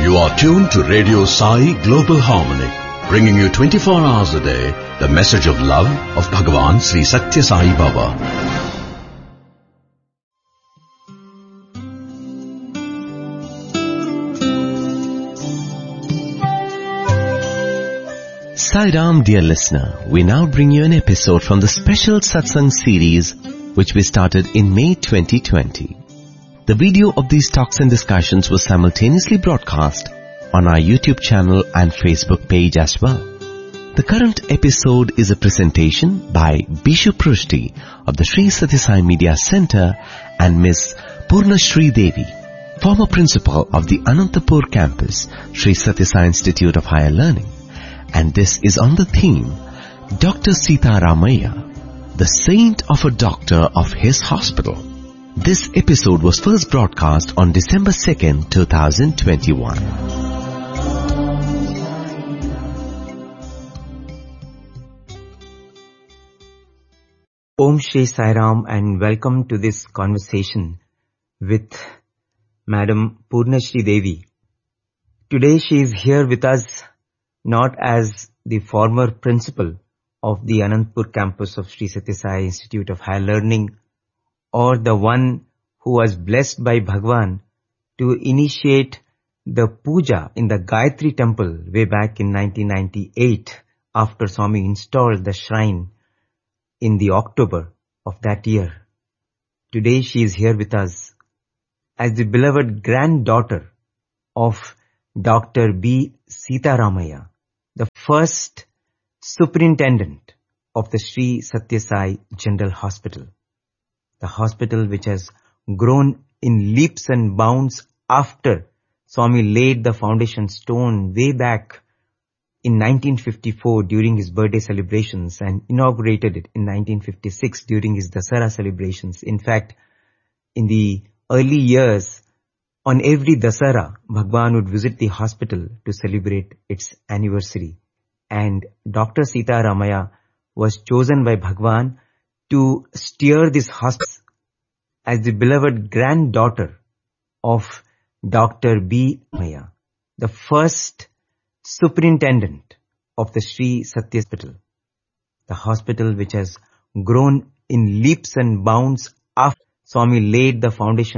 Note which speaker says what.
Speaker 1: You are tuned to Radio Sai Global Harmony, bringing you 24 hours a day the message of love of Bhagavan Sri Satya Sai Baba.
Speaker 2: Sai Ram, dear listener, we now bring you an episode from the special Satsang series which we started in May 2020. The video of these talks and discussions was simultaneously broadcast on our YouTube channel and Facebook page as well. The current episode is a presentation by Bishu Prushti of the Sri Satya Sai Media Center and Ms. Purnashri Devi, former principal of the Anantapur campus, Sri Satya Sai Institute of Higher Learning. And this is on the theme, Dr. Sita Ramaiah, the saint of a doctor of his hospital. This episode was first broadcast on December 2nd, 2021.
Speaker 3: Om Shri Sai Ram and welcome to this conversation with Madam Purnashri Devi. Today she is here with us not as the former principal of the Anantapur campus of Sri Satya Sai Institute of Higher Learning, or the one who was blessed by Bhagwan to initiate the puja in the Gayatri temple way back in 1998 after Swami installed the shrine in the October of that year. Today she is here with us as the beloved granddaughter of Dr. B. Sita Ramaiah, the first superintendent of the Sri Satya Sai General Hospital. The hospital which has grown in leaps and bounds after Swami laid the foundation stone way back in 1954 during his birthday celebrations and inaugurated it in 1956 during his Dasara celebrations. In fact, in the early years, on every Dasara, Bhagwan would visit the hospital to celebrate its anniversary. And Dr. Sita Ramaiah was chosen by Bhagwan to steer this hospital as the beloved granddaughter of Dr. B. Ramaiah, the first superintendent of the Sri Satya Hospital. The hospital which has grown in leaps and bounds after Swami laid the foundation